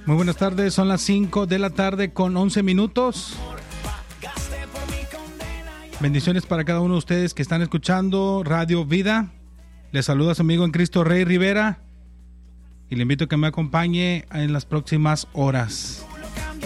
Muy buenas tardes, son las 5 de la tarde con 11 minutos. Bendiciones para cada uno de ustedes que están escuchando Radio Vida. Les saluda a su amigo en Cristo Rey Rivera y le invito a que me acompañe en las próximas horas.